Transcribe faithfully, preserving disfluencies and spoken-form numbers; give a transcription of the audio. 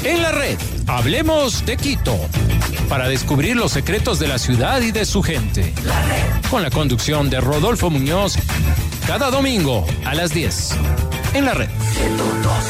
En la red, hablemos de Quito, para descubrir los secretos de la ciudad y de su gente. La red. Con la conducción de Rodolfo Muñoz, cada domingo a las diez. En la red. ciento dos.